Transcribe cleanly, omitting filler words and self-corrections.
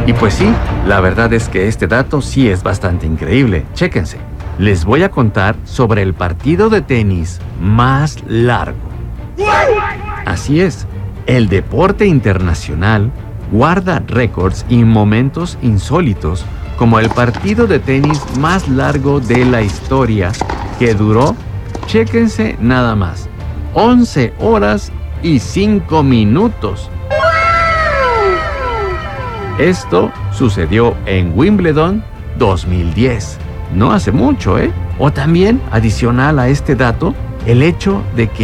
Y pues sí, la verdad es que este dato sí es bastante increíble. Chéquense. Les voy a contar sobre el partido de tenis más largo. Así es, el deporte internacional guarda récords y momentos insólitos como el partido de tenis más largo de la historia que duró, chéquense nada más, 11 horas y 5 minutos. Esto sucedió en Wimbledon 2010. No hace mucho, ¿eh? O también, adicional a este dato, el hecho de que